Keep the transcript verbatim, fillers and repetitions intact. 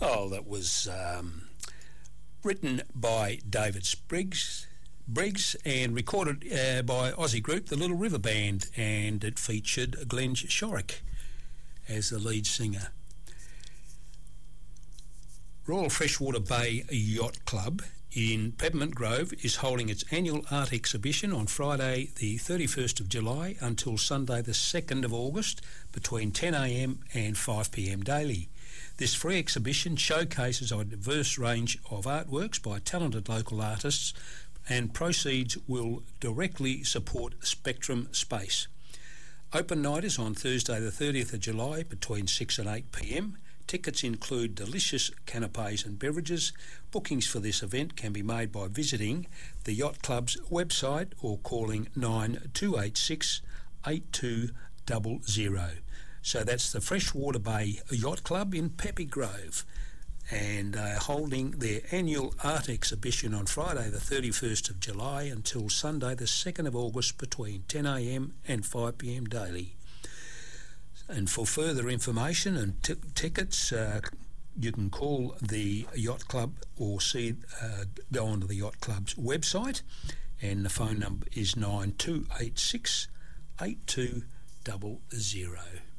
Oh, that was um, written by David Spriggs, Briggs and recorded uh, by Aussie group The Little River Band, and it featured Glenn Shorrock as the lead singer. Royal Freshwater Bay Yacht Club in Peppermint Grove is holding its annual art exhibition on Friday the thirty-first of July until Sunday the second of August between ten a m and five p m daily. This free exhibition showcases a diverse range of artworks by talented local artists, and proceeds will directly support Spectrum Space. Open night is on Thursday the thirtieth of July between six and eight p m. Tickets include delicious canapes and beverages. Bookings for this event can be made by visiting the Yacht Club's website or calling nine two eight six, eight two zero zero. So that's the Freshwater Bay Yacht Club in Peppy Grove, and uh, holding their annual art exhibition on Friday the thirty-first of July until Sunday the second of August between ten a m and five p m daily. And for further information and t- tickets, uh, you can call the Yacht Club or see uh, go onto the Yacht Club's website, and the phone number is nine two eight six, eight two zero zero.